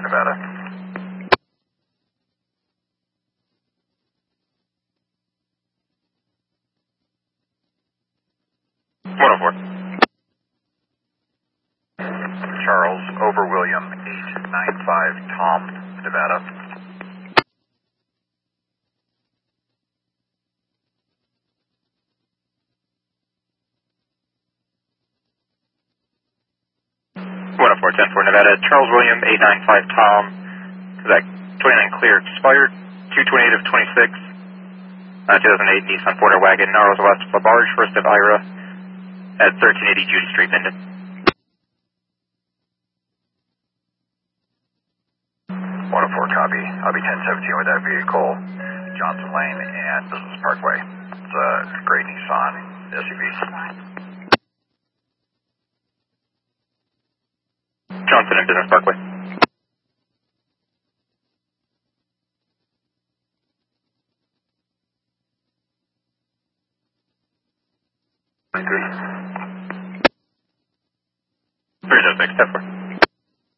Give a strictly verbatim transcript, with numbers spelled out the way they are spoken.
Nevada. one oh four. Charles over William, eight nine five Tom, Nevada. one oh four, ten four Nevada, Charles William, eight nine five Tom, Quebec, twenty-nine clear, expired, two twenty-eight of twenty-six, uh, two thousand eight Nissan Porter Wagon, Narrows West, Labarge, First of Ira, at thirteen eighty Judy Street, Minden. one oh four, copy. I'll be ten seventeen with that vehicle, Johnson Lane and Business Parkway. It's a gray Nissan S U V. Johnson and Business Parkway. twenty-three. three oh six, ten four.